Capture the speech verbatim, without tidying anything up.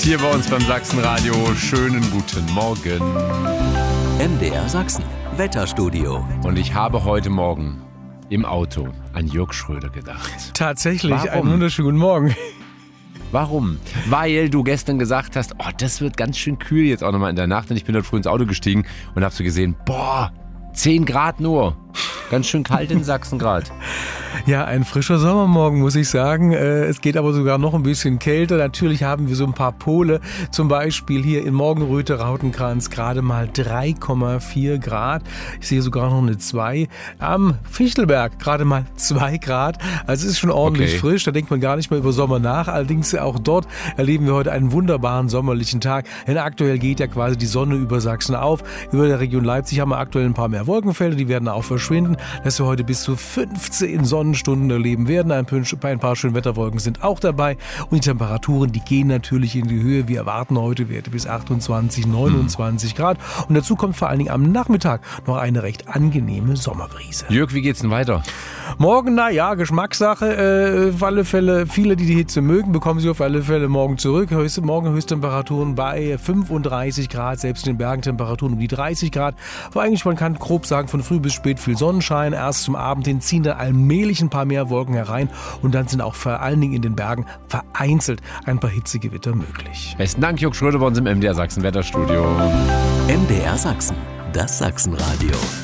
Hier bei uns beim Sachsenradio, schönen guten Morgen. M D R Sachsen, Wetterstudio. Und ich habe heute Morgen im Auto an Jörg Schröder gedacht. Tatsächlich, Warum? einen wunderschönen guten Morgen. Warum? Weil du gestern gesagt hast, oh, das wird ganz schön kühl jetzt auch nochmal in der Nacht. Und ich bin dort früh ins Auto gestiegen und habe so gesehen, boah, zehn Grad nur. Ganz schön kalt in Sachsen gerade. Ja, ein frischer Sommermorgen, muss ich sagen. Es geht aber sogar noch ein bisschen kälter. Natürlich haben wir so ein paar Pole. Zum Beispiel hier in Morgenröthe, Rautenkranz, gerade mal drei Komma vier Grad. Ich sehe sogar noch eine zwei. Am Fichtelberg gerade mal zwei Grad. Also es ist schon ordentlich Okay. frisch. Da denkt man gar nicht mehr über Sommer nach. Allerdings auch dort erleben wir heute einen wunderbaren sommerlichen Tag. Denn aktuell geht ja quasi die Sonne über Sachsen auf. Über der Region Leipzig haben wir aktuell ein paar mehr Wolkenfelder. Die werden auch verschwinden. Dass wir heute bis zu fünfzehn Sonnenstunden erleben werden. Ein paar schöne Wetterwolken sind auch dabei. Und die Temperaturen, die gehen natürlich in die Höhe. Wir erwarten heute Werte bis achtundzwanzig, neunundzwanzig Grad. Und dazu kommt vor allen Dingen am Nachmittag noch eine recht angenehme Sommerbrise. Jörg, wie geht's denn weiter? Morgen, na ja, Geschmackssache. Äh, auf alle Fälle, viele, die die Hitze mögen, bekommen sie auf alle Fälle morgen zurück. Höchste, morgen Höchsttemperaturen bei fünfunddreißig Grad, selbst in den Bergen Temperaturen um die dreißig Grad. Aber eigentlich, man kann grob sagen, von früh bis spät viel Sonnenschein. Erst zum Abend hin ziehen dann allmählich ein paar mehr Wolken herein. Und dann sind auch vor allen Dingen in den Bergen vereinzelt ein paar Hitzegewitter möglich. Besten Dank, Jörg Schröder bei uns im M D R Sachsen Wetterstudio. M D R Sachsen, das Sachsenradio.